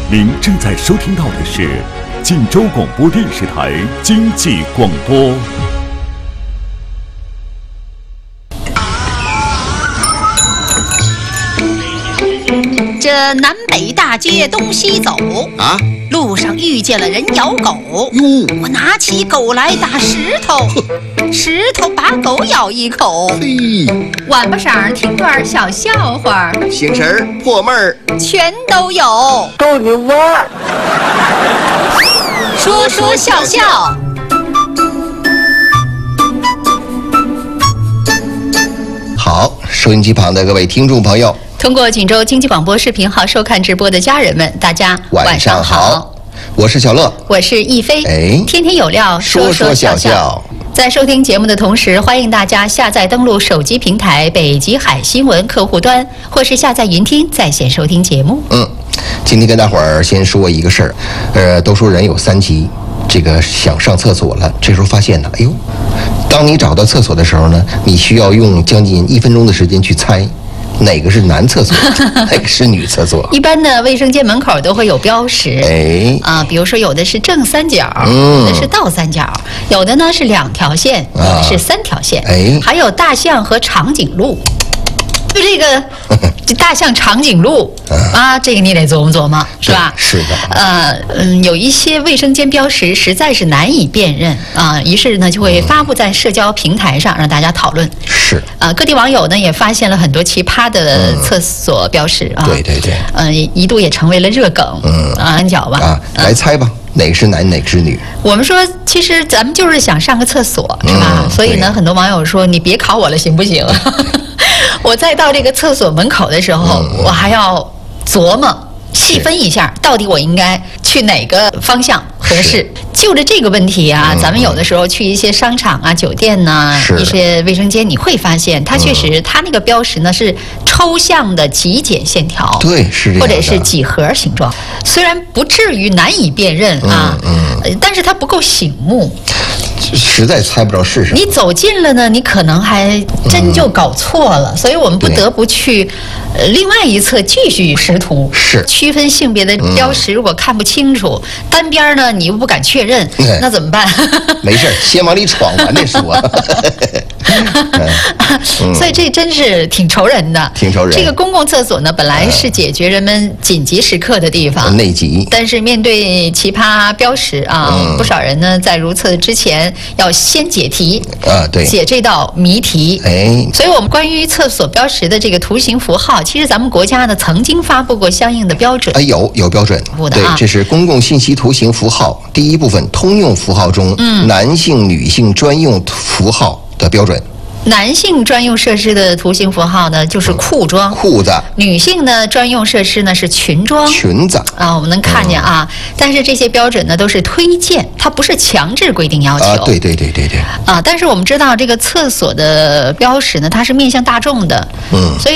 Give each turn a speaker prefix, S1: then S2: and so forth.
S1: 您正在收听到的是晋州广播电视台经济广播。
S2: 这南北大街东西走啊，路上遇见了人咬狗哟，我拿起狗来打石头，石头把狗咬一口。
S3: 嘿，
S2: 晚巴晌听段小笑话，
S3: 醒神儿破闷儿
S2: 全都有。
S4: 逗你玩，
S2: 说说笑笑。
S3: 好，收音机旁的各位听众朋友，
S2: 通过锦州经济广播视频号收看直播的家人们，大家
S3: 晚上好，我是小乐，
S2: 我是亦菲。天天有料，
S3: 说说笑笑。
S2: 在收听节目的同时，欢迎大家下载登录手机平台北极海新闻客户端，或是下载云听在线收听节目。
S3: 今天跟大伙儿先说一个事儿，都说人有三急，这个想上厕所了，这时候发现呢，哎呦，当你找到厕所的时候呢，你需要用将近1分钟的时间去猜哪个是男厕所，哪个是女厕所。
S2: 一般的卫生间门口都会有标识，比如说有的是正三角，有的是倒三角，有的呢是2条线，有的是3条线，还有大象和长颈鹿。就这个大象长颈鹿这个你得琢磨琢磨，是吧？
S3: 是的。
S2: 有一些卫生间标识实在是难以辨认于是呢就会发布在社交平台上让大家讨论。
S3: 是。
S2: 各地网友呢也发现了很多奇葩的厕所标识
S3: 对对对。
S2: 一度也成为了热梗。按脚吧。
S3: 来猜吧。哪个是男，哪个是女？
S2: 我们说，其实咱们就是想上个厕所，是吧？所以呢，很多网友说，你别考我了，行不行？我再到这个厕所门口的时候，我还要琢磨细分一下，到底我应该去哪个方向合适。就着这个问题咱们有的时候去一些商场酒店一些卫生间，你会发现它确实它那个标识呢是抽象的极简线条，
S3: 对，是这样的，
S2: 或者是几何形状，虽然不至于难以辨认但是它不够醒目，
S3: 实在猜不着是什么。
S2: 你走近了呢，你可能还真就搞错了，所以我们不得不去另外一侧继续识图。
S3: 是
S2: 区分性别的标识，如果看不清楚，单边呢你又不敢确认，那怎么办？
S3: 没事，先往里闯完再说。
S2: 所以这真是挺愁人的。
S3: 挺愁人。
S2: 这个公共厕所呢，本来是解决人们紧急时刻的地方，
S3: 内急。
S2: 但是面对奇葩标识不少人呢在如厕之前要先解题
S3: 对，
S2: 解这道谜题。所以我们关于厕所标识的这个图形符号，其实咱们国家呢曾经发布过相应的标准。
S3: 有标准。对，这是公共信息图形符号第一部分通用符号中男性、女性专用符号的标准。
S2: 男性专用设施的图形符号呢，就是裤装、
S3: 裤子；
S2: 女性呢专用设施呢是裙装、
S3: 裙子
S2: 我们能看见但是这些标准呢都是推荐，它不是强制规定要求。
S3: 对。
S2: 但是我们知道这个厕所的标识呢，它是面向大众的，所以